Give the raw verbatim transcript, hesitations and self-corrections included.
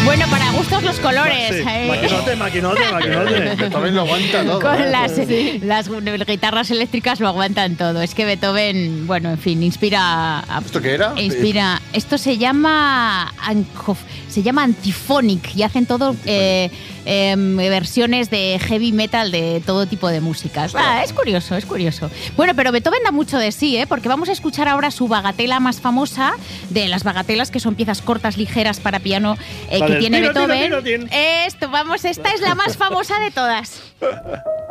Bueno, para gustos los colores. Sí, eh. maquinote, maquinote, maquinote. Beethoven lo aguanta todo. Con ¿eh? las, las guitarras eléctricas lo aguantan todo. Es que Beethoven, bueno, en fin, inspira... A, ¿Esto qué era? Inspira... Esto se llama... Se llama Antiphonic y hacen todo... Eh, eh, versiones de heavy metal de todo tipo de músicas. Ah, es curioso, es curioso. Bueno, pero Beethoven da mucho de sí, ¿eh? Porque vamos a escuchar ahora su bagatela más famosa, de las bagatelas, que son piezas cortas, ligeras para piano, eh, que tiene Tiro, tiro, Beethoven. tiro, tiro. Esto, vamos, esta es la más famosa de todas.